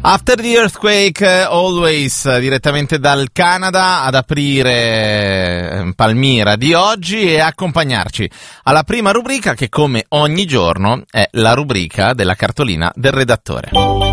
After the Earthquake, Always, direttamente dal Canada, ad aprire Palmira di oggi e accompagnarci alla prima rubrica che, come ogni giorno, è la rubrica della cartolina del redattore.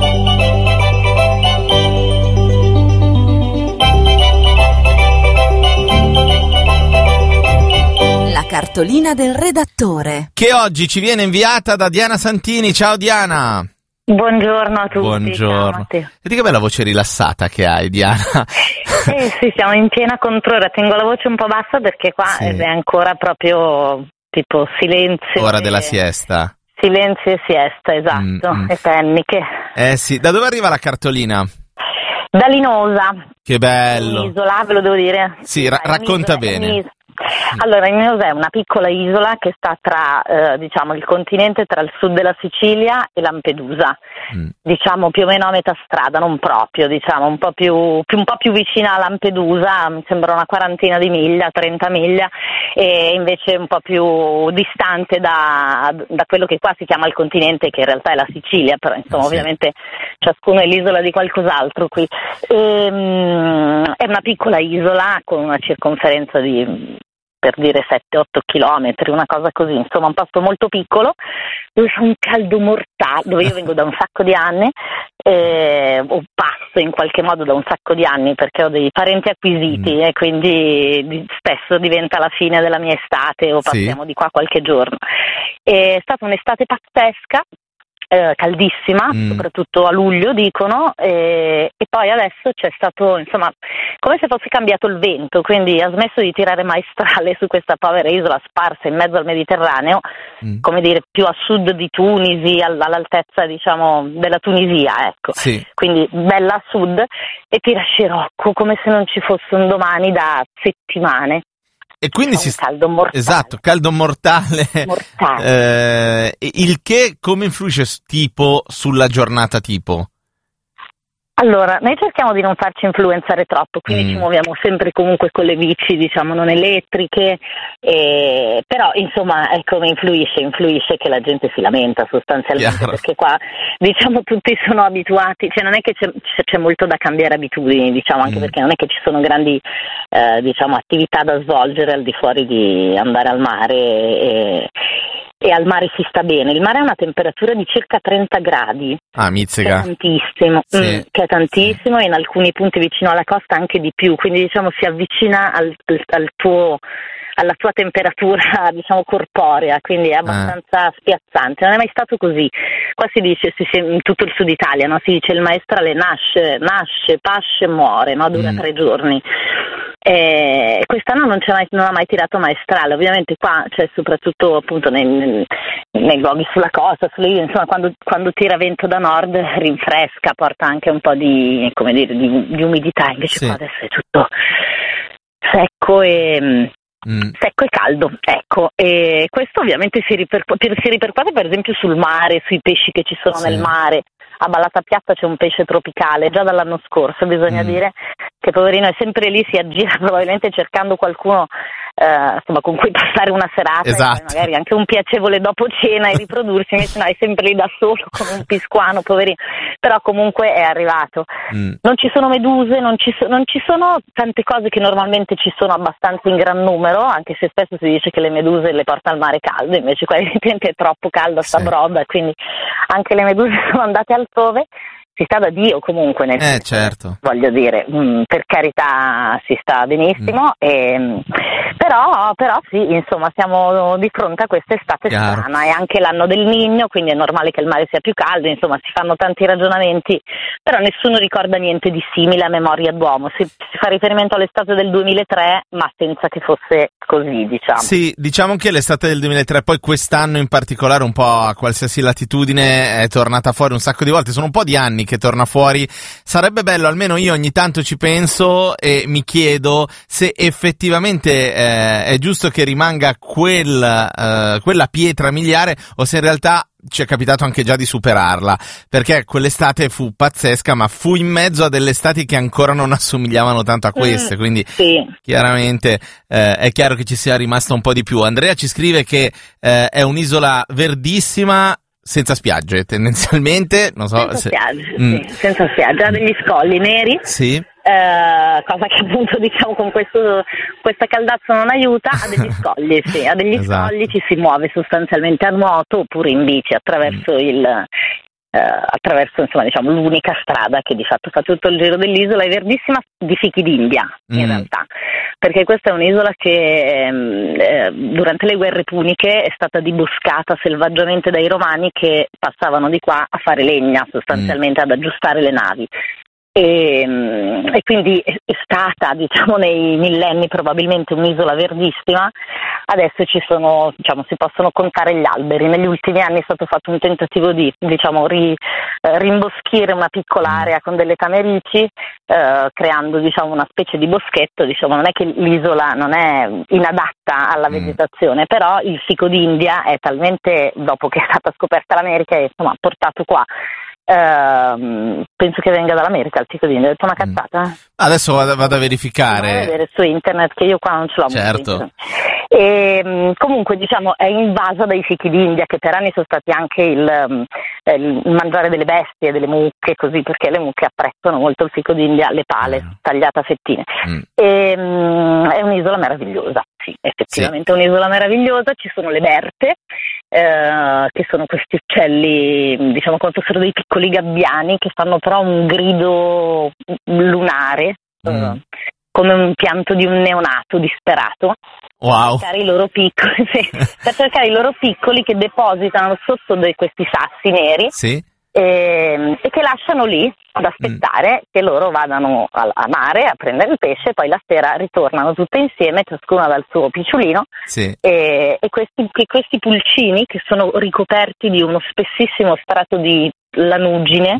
La cartolina del redattore, che oggi ci viene inviata da Diana Santini. Ciao Diana! Buongiorno a tutti. Buongiorno. Vedi che bella voce rilassata che hai, Diana. Sì, siamo in piena controra. Tengo la voce un po' bassa perché qua è ancora proprio tipo silenzio. Ora della siesta. Silenzio e siesta, esatto. E penniche. Sì, da dove arriva la cartolina? Da Linosa. Che bello. Un'isola, ve lo devo dire. Sì, racconta bene. Allora, Linosa è una piccola isola che sta tra, il continente, tra il sud della Sicilia e Lampedusa. Diciamo più o meno a metà strada, non proprio, diciamo un po' più vicina a Lampedusa, mi sembra una quarantina di miglia, 30 miglia, e invece un po' più distante da quello che qua si chiama il continente, che in realtà è la Sicilia, però insomma ovviamente ciascuno è l'isola di qualcos'altro qui. È una piccola isola con una circonferenza di, per dire, 7-8 chilometri, una cosa così, insomma un posto molto piccolo, dove fa un caldo mortale, dove io vengo da un sacco di anni, o passo in qualche modo da un sacco di anni perché ho dei parenti acquisiti e quindi spesso diventa la fine della mia estate o passiamo di qua qualche giorno. È stata un'estate pazzesca, caldissima, soprattutto a luglio dicono, e poi adesso c'è stato, insomma, come se fosse cambiato il vento, quindi ha smesso di tirare maestrale su questa povera isola sparsa in mezzo al Mediterraneo, come dire più a sud di Tunisi, all'altezza diciamo della Tunisia, ecco, quindi bella a sud, e tira scirocco come se non ci fosse un domani da settimane. E quindi caldo mortale. Esatto, caldo mortale. Il che come influisce tipo sulla giornata tipo? Allora, noi cerchiamo di non farci influenzare troppo, quindi ci muoviamo sempre comunque con le bici, diciamo, non elettriche, però insomma, come influisce che la gente si lamenta sostanzialmente, perché qua, diciamo, tutti sono abituati, cioè non è che c'è molto da cambiare abitudini, diciamo, anche perché non è che ci sono grandi, attività da svolgere al di fuori di andare al mare e al mare si sta bene. Il mare ha una temperatura di circa 30 gradi. Mizzica. Che è tantissimo, che è tantissimo, e in alcuni punti vicino alla costa anche di più, quindi diciamo si avvicina alla tua temperatura, diciamo, corporea, quindi è abbastanza spiazzante. Non è mai stato così. Qua si dice, in tutto il sud Italia, no? Si dice il maestrale nasce, pasce e muore, no? Dura 3 giorni. Quest'anno non ha mai tirato maestrale, ovviamente qua c'è soprattutto appunto nei luoghi sulla costa, sulle isole, insomma quando tira vento da nord rinfresca, porta anche un po' di umidità, invece qua adesso è tutto secco e caldo, ecco, e questo ovviamente si ripercuote per esempio sul mare, sui pesci che ci sono nel mare. A Balata Piazza c'è un pesce tropicale, già dall'anno scorso, bisogna dire, che poverino è sempre lì, si aggira probabilmente cercando qualcuno con cui passare una serata, e poi magari anche un piacevole dopo cena e riprodursi, invece no, è sempre lì da solo con un piscuano, poverino, però comunque è arrivato. Non ci sono meduse, non ci sono tante cose che normalmente ci sono abbastanza in gran numero, anche se spesso si dice che le meduse le porta al mare caldo, invece qua evidentemente è troppo caldo sta broda, quindi anche le meduse sono andate altrove. Si sta da Dio comunque, nel senso, certo. Voglio dire, per carità si sta benissimo, però sì, insomma siamo di fronte a quest'estate strana, è anche l'anno del Niño, quindi è normale che il mare sia più caldo, insomma si fanno tanti ragionamenti, però nessuno ricorda niente di simile a memoria d'uomo, si fa riferimento all'estate del 2003, ma senza che fosse così, diciamo. Sì, diciamo che l'estate del 2003, poi quest'anno in particolare un po' a qualsiasi latitudine è tornata fuori un sacco di volte, sono un po' di anni che torna fuori. Sarebbe bello, almeno io ogni tanto ci penso e mi chiedo se effettivamente è giusto che rimanga quella pietra miliare o se in realtà ci è capitato anche già di superarla, perché quell'estate fu pazzesca, ma fu in mezzo a delle estati che ancora non assomigliavano tanto a queste, quindi chiaramente è chiaro che ci sia rimasta un po' di più. Andrea ci scrive che è un'isola verdissima, senza spiagge, tendenzialmente, non so senza se... spiagge, sì, senza spiagge, ha degli scogli neri. Sì. Cosa che appunto diciamo con questa caldazza non aiuta, ha degli scogli, sì, ha degli Esatto. scogli, ci si muove sostanzialmente a nuoto oppure in bici attraverso insomma diciamo l'unica strada che di fatto fa tutto il giro dell'isola, è verdissima, di fichi d'India in realtà, perché questa è un'isola che durante le guerre puniche è stata diboscata selvaggiamente dai romani che passavano di qua a fare legna, sostanzialmente ad aggiustare le navi. E quindi è stata, diciamo, nei millenni probabilmente un'isola verdissima. Adesso si possono contare gli alberi. Negli ultimi anni è stato fatto un tentativo di, diciamo, rimboschire una piccola area con delle tamerici, creando, diciamo, una specie di boschetto. Diciamo, non è che l'isola non è inadatta alla vegetazione, però il fico d'India è talmente, dopo che è stata scoperta l'America, insomma, portato qua. Penso che venga dall'America il fico d'India. Ho detto una cazzata? Adesso vado a verificare. Vado a vedere su internet, che io qua non ce l'ho. Certo. E comunque diciamo è invasa dai fichi d'India, che per anni sono stati anche il mangiare delle bestie, delle mucche, così, perché le mucche apprezzano molto il fico d'India, le pale tagliate a fettine. È un'isola meravigliosa, sì, effettivamente è un'isola meravigliosa. Ci sono le berte, che sono questi uccelli, diciamo come fossero dei piccoli gabbiani, che fanno però un grido lunare, come un pianto di un neonato disperato. Wow. Per cercare i loro piccoli che depositano sotto questi sassi neri, e che lasciano lì ad aspettare che loro vadano a mare a prendere il pesce, e poi la sera ritornano tutte insieme, ciascuna dal suo picciolino, e questi pulcini, che sono ricoperti di uno spessissimo strato di lanugine,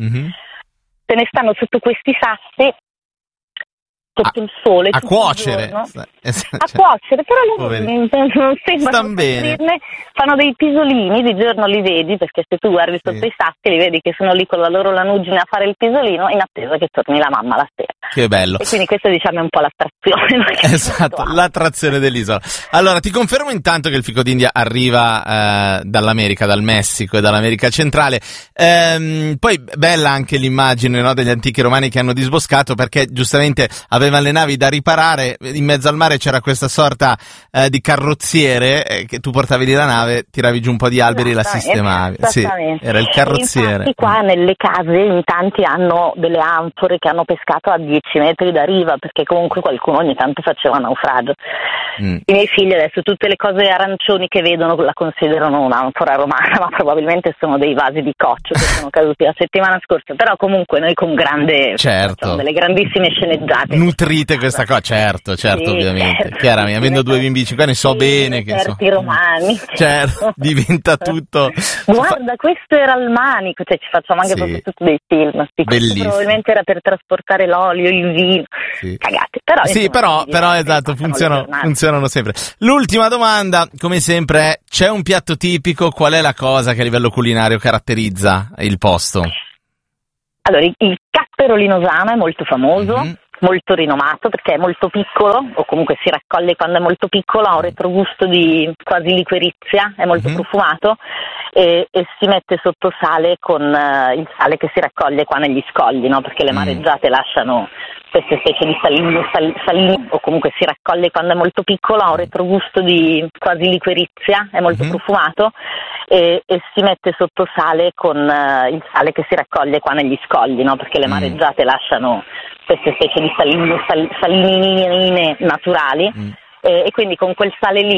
se ne stanno sotto questi sassi sotto il sole a cuocere, cuocere, però loro non sembrano soffrirne, fanno dei pisolini, di giorno li vedi, perché se tu guardi sotto i sassi li vedi che sono lì con la loro lanugine a fare il pisolino in attesa che torni la mamma la sera. Che bello. E quindi questa, diciamo, è un po' l'attrazione. Esatto, l'attrazione dell'isola. Allora, ti confermo intanto che il fico d'India arriva dall'America, dal Messico e dall'America centrale. Poi bella anche l'immagine, no, degli antichi romani che hanno disboscato, perché giustamente avevano le navi da riparare, in mezzo al mare c'era questa sorta di carrozziere, che tu portavi lì la nave, tiravi giù un po' di alberi e la sistemavi. Sì, era il carrozziere. Infatti qua nelle case in tanti hanno delle anfore che hanno pescato a 10 metri da riva, perché comunque qualcuno ogni tanto faceva naufragio. I miei figli adesso tutte le cose arancioni che vedono la considerano un'anfora romana, ma probabilmente sono dei vasi di coccio che sono caduti la settimana scorsa. Però comunque noi con facciamo delle grandissime sceneggiate. Nutrite questa cosa, certo, ovviamente. Chiaramente, avendo 2 bimbi di 5 anni so bene che romani. Certo, diventa tutto. Guarda, questo era il manico, cioè ci facciamo anche proprio tutti dei film. Bellissimo. Probabilmente era per trasportare l'olio, il vino. Cagate. Però, sì, insomma, però esatto, funzionano sempre. L'ultima domanda, come sempre, è: c'è un piatto tipico? Qual è la cosa che a livello culinario caratterizza il posto? Allora, il capperolino Osama è molto famoso, molto rinomato, perché è molto piccolo, o comunque si raccoglie quando è molto piccolo, ha un retrogusto di quasi liquirizia, è molto profumato, e si mette sotto sale con il sale che si raccoglie qua negli scogli, no? Perché le mareggiate lasciano queste specie di salini, o comunque si raccoglie quando è molto piccolo, ha un retrogusto di quasi liquirizia, è molto profumato, e si mette sotto sale con il sale che si raccoglie qua negli scogli, no? Perché le mareggiate lasciano queste specie di salinine naturali, e quindi con quel sale lì